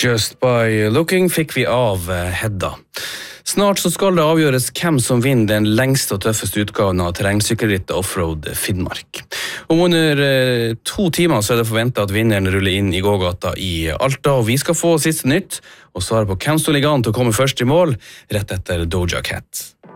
Just by looking fikk vi av Hedda. Snart så skal det avgjøres hvem som vinner den lengste og tøffeste utgaven av terrengsykkelrittet Offroad Finnmark. Om under 2 timer så det forventet at vinneren ruller inn i gågata i Alta, og vi skal få siste nytt og svare på hvem som ligger an til å komme først i mål rett etter Doja Cat.